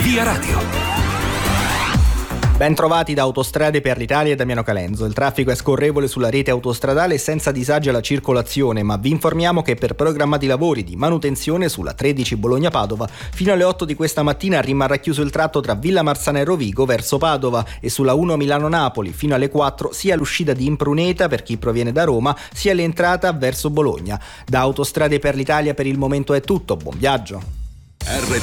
Via Radio. Ben trovati da Autostrade per l'Italia e Damiano Calenzo. Il traffico è scorrevole sulla rete autostradale senza disagi alla circolazione, ma vi informiamo che per programmati lavori di manutenzione sulla 13 Bologna-Padova fino alle 8 di questa mattina rimarrà chiuso il tratto tra Villa Marzana e Rovigo verso Padova e sulla 1 Milano-Napoli fino alle 4 sia l'uscita di Impruneta per chi proviene da Roma sia l'entrata verso Bologna. Da Autostrade per l'Italia per il momento è tutto, buon viaggio.